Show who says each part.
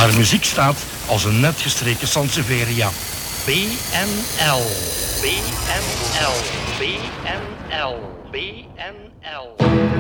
Speaker 1: waar muziek staat als een net gestreken Sansevieria. BNL, BNL, BNL, BNL.